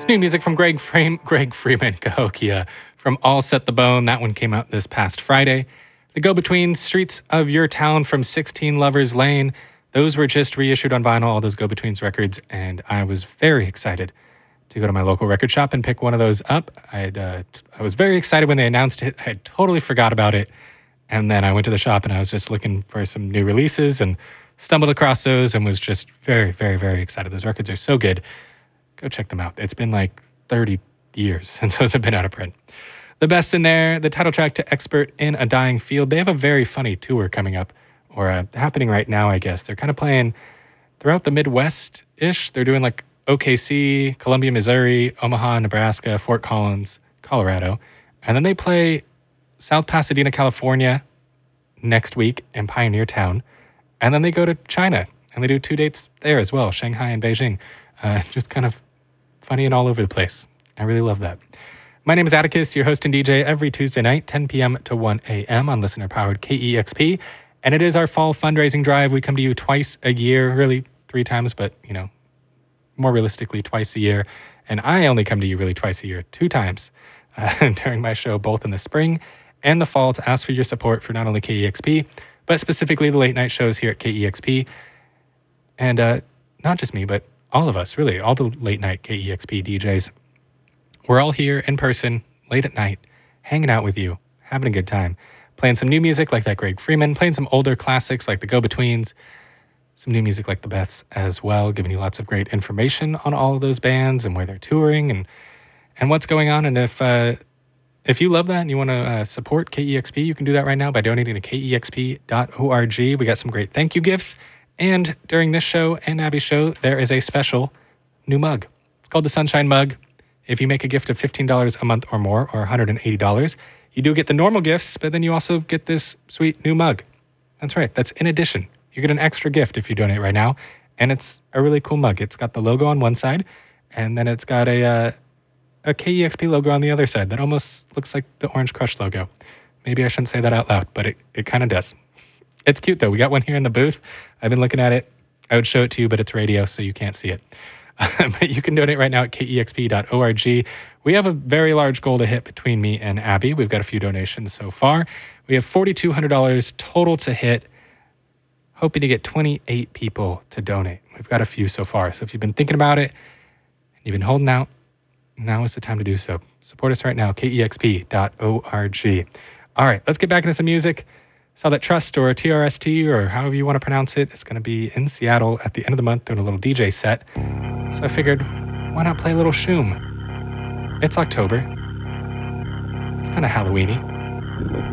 New music from Greg Freeman, Cahokia, from All Set the Bone. That one came out this past Friday. The Go-Betweens, Streets of Your Town from 16 Lovers Lane. Those were just reissued on vinyl, all those Go-Betweens records, and I was very excited to go to my local record shop and pick one of those up. I was very excited when they announced it. I had totally forgot about it. And then I went to the shop and I was just looking for some new releases and stumbled across those and was just very, very, very excited. Those records are so good. Go check them out. It's been like 30 years since those have been out of print. The best in there, the title track to Expert in a Dying Field. They have a very funny tour coming up, or happening right now, I guess. They're kind of playing throughout the Midwest-ish. They're doing like OKC, Columbia, Missouri, Omaha, Nebraska, Fort Collins, Colorado. And then they play South Pasadena, California next week in Pioneer Town. And then they go to China, and they do 2 dates there as well, Shanghai and Beijing. Just kind of funny and all over the place. I really love that. My name is Atticus, your host and DJ every Tuesday night, 10 p.m. to 1 a.m. on listener-powered KEXP. And it is our fall fundraising drive. We come to you twice a year, really 3 times, but, more realistically, twice a year. And I only come to you really twice a year, 2 times during my show, both in the spring and the fall, to ask for your support for not only KEXP, but specifically the late night shows here at KEXP. And not just me, but all of us, really, all the late night KEXP DJs. We're all here in person, late at night, hanging out with you, having a good time, playing some new music like that Greg Freeman, playing some older classics like the Go-Betweens, some new music like the Beths as well, giving you lots of great information on all of those bands and where they're touring and what's going on. And if you love that and you want to support KEXP, you can do that right now by donating to kexp.org. We got some great thank you gifts. And during this show and Abby's show, there is a special new mug. It's called the Sunshine Mug. If you make a gift of $15 a month or more, or $180, you do get the normal gifts, but then you also get this sweet new mug. That's right. That's in addition. You get an extra gift if you donate right now, and it's a really cool mug. It's got the logo on one side, and then it's got a KEXP logo on the other side that almost looks like the Orange Crush logo. Maybe I shouldn't say that out loud, but it kind of does. It's cute, though. We got one here in the booth. I've been looking at it. I would show it to you, but it's radio, so you can't see it. But you can donate right now at kexp.org. We have a very large goal to hit between me and Abby. We've got a few donations so far. We have $4,200 total to hit, hoping to get 28 people to donate. We've got a few so far. So if you've been thinking about it and you've been holding out, now is the time to do so. Support us right now, kexp.org. All right, let's get back into some music. Saw that Trust, or TRST, or however you want to pronounce it, it's going to be in Seattle at the end of the month doing a little DJ set. So I figured, why not play a little Shoom? It's October. It's kind of Halloween-y.